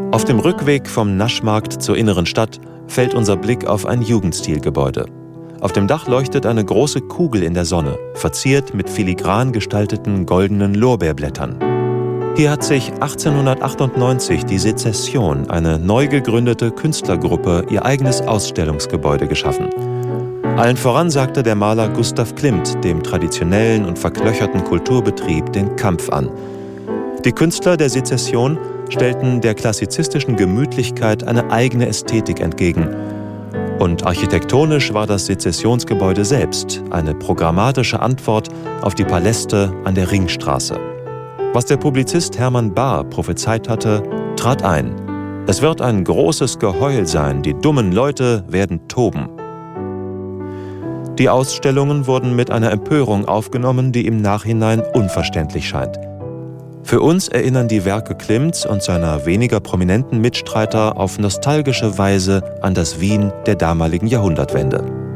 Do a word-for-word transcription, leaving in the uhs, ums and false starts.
Auf dem Rückweg vom Naschmarkt zur inneren Stadt fällt unser Blick auf ein Jugendstilgebäude. Auf dem Dach leuchtet eine große Kugel in der Sonne, verziert mit filigran gestalteten goldenen Lorbeerblättern. Hier hat sich achtzehnhundertachtundneunzig die Sezession, eine neu gegründete Künstlergruppe, ihr eigenes Ausstellungsgebäude geschaffen. Allen voran sagte der Maler Gustav Klimt dem traditionellen und verknöcherten Kulturbetrieb den Kampf an. Die Künstler der Sezession stellten der klassizistischen Gemütlichkeit eine eigene Ästhetik entgegen. Und architektonisch war das Sezessionsgebäude selbst eine programmatische Antwort auf die Paläste an der Ringstraße. Was der Publizist Hermann Bahr prophezeit hatte, trat ein. Es wird ein großes Geheul sein, die dummen Leute werden toben. Die Ausstellungen wurden mit einer Empörung aufgenommen, die im Nachhinein unverständlich scheint. Für uns erinnern die Werke Klimts und seiner weniger prominenten Mitstreiter auf nostalgische Weise an das Wien der damaligen Jahrhundertwende.